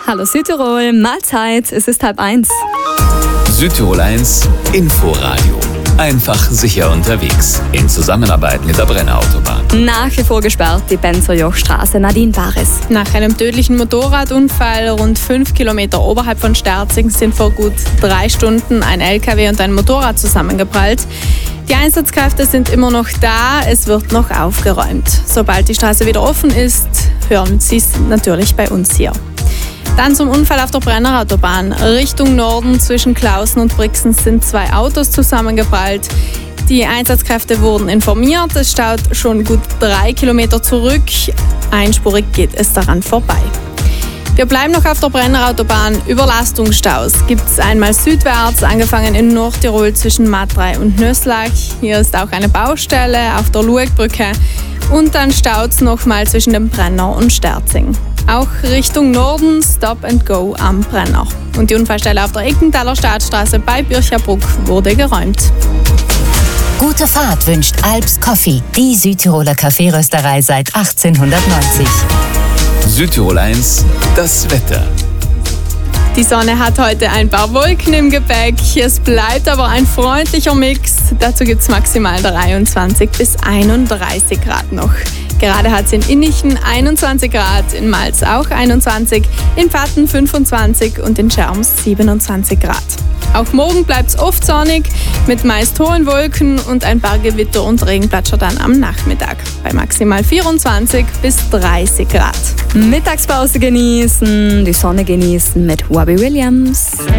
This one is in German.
Hallo Südtirol, Mahlzeit, es ist 12:30. Südtirol 1 Inforadio. Einfach sicher unterwegs. In Zusammenarbeit mit der Brenner Autobahn. Nach wie vor gesperrt die Benzer-Joch-Straße Nadine Bares. Nach einem tödlichen Motorradunfall rund 5 Kilometer oberhalb von Sterzing sind vor gut 3 Stunden ein LKW und ein Motorrad zusammengeprallt. Die Einsatzkräfte sind immer noch da, es wird noch aufgeräumt. Sobald die Straße wieder offen ist, hören Sie es natürlich bei uns hier. Dann zum Unfall auf der Brenner Autobahn. Richtung Norden zwischen Klausen und Brixen sind 2 Autos zusammengeprallt. Die Einsatzkräfte wurden informiert. Es staut schon gut 3 Kilometer zurück. Einspurig geht es daran vorbei. Wir bleiben noch auf der Brenner Autobahn. Überlastungsstaus gibt es einmal südwärts, angefangen in Nordtirol zwischen Matrei und Nöslach. Hier ist auch eine Baustelle auf der Luegbrücke. Und dann staut es nochmal zwischen dem Brenner und Sterzing. Auch Richtung Norden Stop and Go am Brenner. Und die Unfallstelle auf der Eckenthaler Staatsstraße bei Bircherbruck wurde geräumt. Gute Fahrt wünscht Alps Coffee, die Südtiroler Kaffeerösterei seit 1890. Südtirol 1, das Wetter. Die Sonne hat heute ein paar Wolken im Gepäck. Es bleibt aber ein freundlicher Mix. Dazu gibt es maximal 23 bis 31 Grad noch. Gerade hat es in Innichen 21 Grad, in Malz auch 21, in Pfatten 25 und in Scherms 27 Grad. Auch morgen bleibt es oft sonnig, mit meist hohen Wolken und ein paar Gewitter und Regenplatscher dann am Nachmittag. Bei maximal 24 bis 30 Grad. Mittagspause genießen, die Sonne genießen mit Robbie Williams.